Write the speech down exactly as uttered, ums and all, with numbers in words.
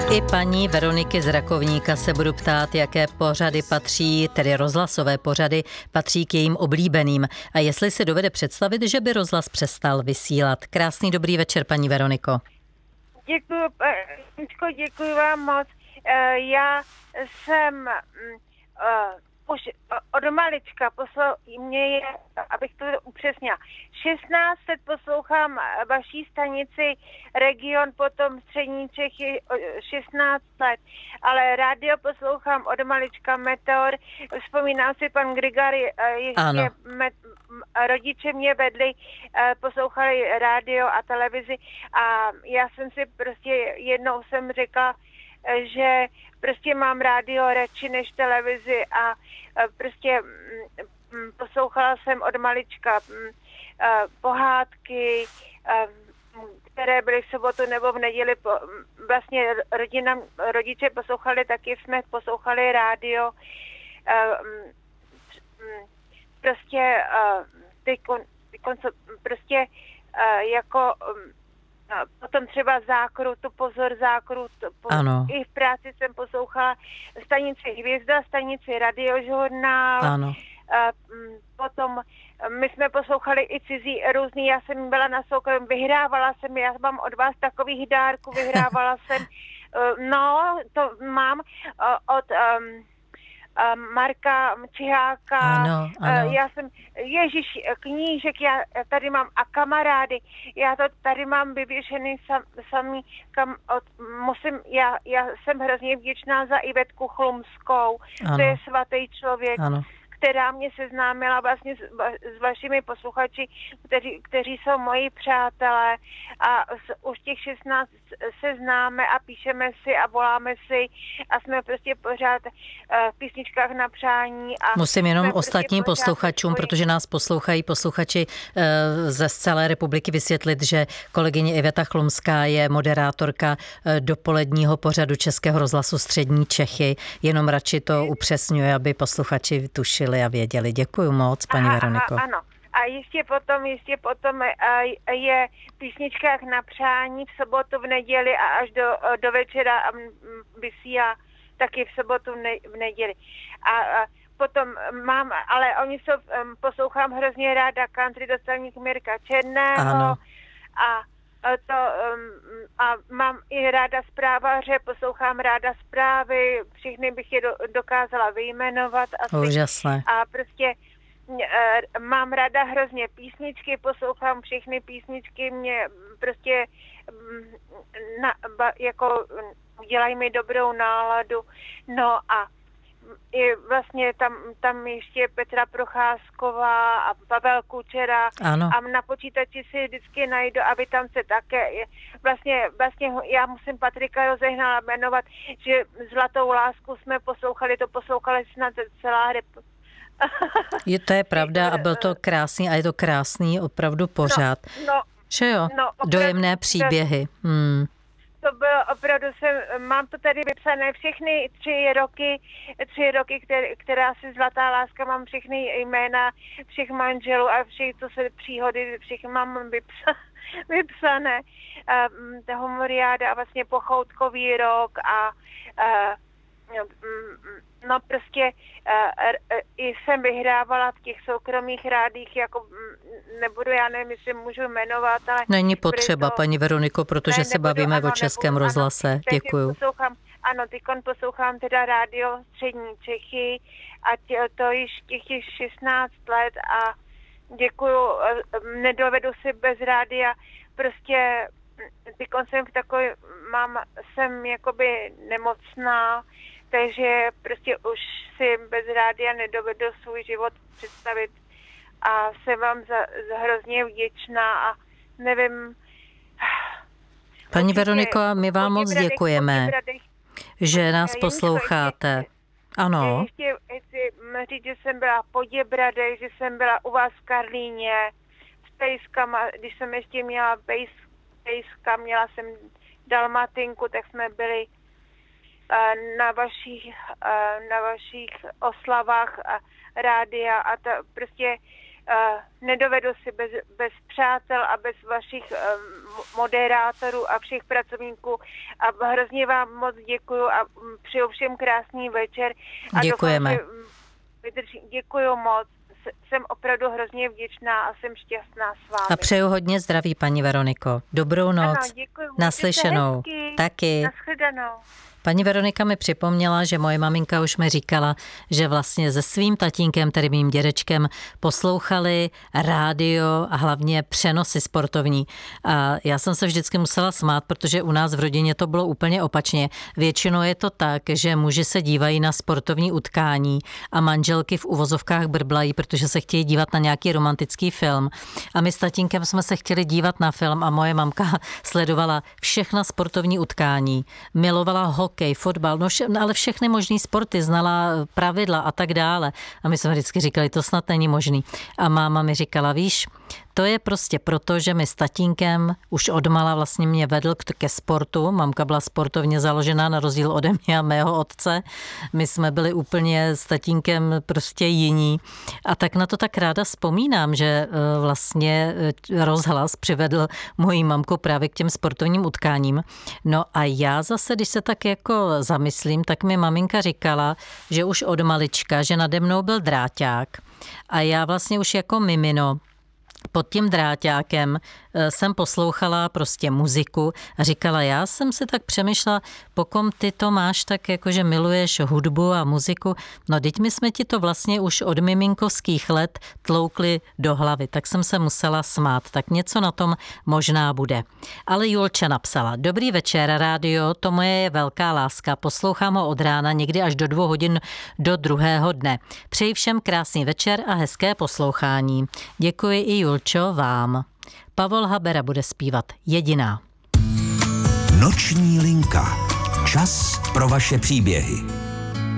I paní Veroniky z Rakovníka se budu ptát, jaké pořady patří, tedy rozhlasové pořady, patří k jejím oblíbeným a jestli si dovede představit, že by rozhlas přestal vysílat. Krásný dobrý večer, paní Veroniko. Děkuji, Paničko, děkuji vám moc. Já jsem už od malička poslal, mě je, abych to upřesnila, šestnáct let poslouchám vaší stanici Region, potom Střední Čechy šestnáct let, ale rádio poslouchám od malička Meteor, vzpomínám si pan Grigary, ještě met, rodiče mě vedli, poslouchali rádio a televizi a já jsem si prostě jednou jsem řekla, že prostě mám rádio radši než televizi a prostě poslouchala jsem od malička pohádky, které byly v sobotu nebo v neděli. Vlastně rodina, rodiče poslouchali, taky jsme poslouchali rádio. Prostě ty, ty konco, prostě jako potom třeba Zákrutu, pozor Zákrutu. Ano. I v práci jsem poslouchala stanici Hvězda, stanici Radiožurnál. Ano. Potom my jsme poslouchali i cizí různý, já jsem byla na soukromí, vyhrávala jsem, já mám od vás takových dárků, vyhrávala jsem, no, to mám od um, Marka Čiháka, ano, ano. Já jsem, ježiš, knížek, já tady mám a kamarády, já to tady mám vyvěšený sam, samý, kam, od, musím, já, já jsem hrozně vděčná za Ivetku Chlumskou, ano. To je svatý člověk, ano. která mě seznámila vlastně s, s vašimi posluchači, kteří, kteří jsou moji přátelé a s, už těch šestnáct se známe a píšeme si a voláme si a jsme prostě pořád uh, v písničkách na přání. A musím jenom prostě ostatním posluchačům, svoji... protože nás poslouchají posluchači uh, ze celé republiky vysvětlit, že kolegyně Iveta Chlumská je moderátorka uh, dopoledního pořadu Českého rozhlasu Střední Čechy. Jenom radši to upřesňuje, aby posluchači tušili a věděli. Děkuji moc, paní aha, Veroniko. Aha, ano. A ještě potom, ještě potom je v písničkách na přání v sobotu, v neděli a až do, do večera vysílá taky v sobotu, v neděli. A, a potom mám, ale oni jsou, poslouchám hrozně ráda country dostalník Mirka Černého. Ano. A to, a mám i ráda zprávaře, poslouchám ráda zprávy, všechny bych je do, dokázala vyjmenovat. Asi. Úžasné. A prostě e, mám ráda hrozně písničky, poslouchám všechny písničky, mě prostě na, ba, jako dělají mi dobrou náladu. No a i vlastně tam, tam ještě Petra Procházková a Pavel Kučera. Ano. A na počítači si vždycky najdu, aby tam se také, vlastně, vlastně já musím Patrika Rozehnala jmenovat, že Zlatou lásku jsme poslouchali, to poslouchali snad celá rep. Je, to je pravda a byl to krásný a je to krásný opravdu pořád. No, no, že jo? No, opravdu, dojemné příběhy. Hmm. To bylo opravdu, jsem, mám to tady vypsané všechny tři roky, tři roky, které, která si Zlatá láska, mám všechny jména všech manželů a všech, co se příhody, všech mám vypsa, vypsané. Uh, toho Moriáda a vlastně Pochoutkový rok a uh, no prostě uh, i jsem vyhrávala v těch soukromých rádích, jako nebudu, já nevím, jestli můžu jmenovat, ale... Není potřeba, to... paní Veroniko, protože ne, se nebudu, bavíme ano, o Českém nebudu, rozhlase. Ano, děkuju. Poslouchám, ano, teďkon poslouchám teda rádio Střední Čechy a tě, to již těch, těch šestnáct let a děkuju, nedovedu si bez rádia, prostě teďkon jsem v takový, mám, jsem jakoby nemocná, takže prostě už si bez rádia nedovedu svůj život představit a jsem vám za, za hrozně vděčná a nevím... Paní určitě, Veroniko, my vám moc děkujeme, že nás posloucháte. Ještě, ano. Ještě chci říct, že jsem byla v Poděbradech, že jsem byla u vás v Karlíně, s pejskama, když jsem ještě měla pejs, pejska, měla jsem dalmatinku, tak jsme byli na vašich, na vašich oslavách rádia a to prostě nedovedu si bez, bez přátel a bez vašich moderátorů a všech pracovníků a hrozně vám moc děkuju a přeju všem krásný večer. A děkujeme. Doufám, že děkuju moc. Jsem opravdu hrozně vděčná a jsem šťastná s vámi. A přeju hodně zdraví, paní Veroniko. Dobrou noc. Ano, děkuju. Naslyšenou. Taky. Nashledanou. Paní Veronika mi připomněla, že moje maminka už mi říkala, že vlastně se svým tatínkem, tedy mým dědečkem, poslouchali rádio a hlavně přenosy sportovní. A já jsem se vždycky musela smát, protože u nás v rodině to bylo úplně opačně. Většinou je to tak, že muži se dívají na sportovní utkání a manželky v uvozovkách brblají, protože se chtějí dívat na nějaký romantický film. A my s tatínkem jsme se chtěli dívat na film a moje mamka sledovala všechna sportovní utkání. Milovala hokej, fotbal, no vše, ale všechny možný sporty, znala pravidla a tak dále. A my jsme vždycky říkali, to snad není možný. A máma mi říkala, víš, to je prostě proto, že my s tatínkem už odmala vlastně mě vedl ke sportu. Mamka byla sportovně založená na rozdíl ode mě a mého otce. My jsme byli úplně s tatínkem prostě jiní. A tak na to tak ráda vzpomínám, že vlastně rozhlas přivedl moji mamku právě k těm sportovním utkáním. No a já zase, když se tak jako zamyslím, tak mi maminka říkala, že už od malička, že nade mnou byl dráťák a já vlastně už jako mimino pod tím dráťákem jsem poslouchala prostě muziku a říkala, já jsem si tak přemýšlela, pokom ty to máš tak jako, že miluješ hudbu a muziku, no teď my jsme ti to vlastně už od miminkovských let tloukli do hlavy, tak jsem se musela smát, tak něco na tom možná bude. Ale Julča napsala, dobrý večer, rádio, to moje je velká láska, poslouchám ho od rána někdy až do dvou hodin do druhého dne. Přeji všem krásný večer a hezké poslouchání. Děkuji i Julčo vám. Pavol Habera bude zpívat Jediná. Noční linka. Čas pro vaše příběhy.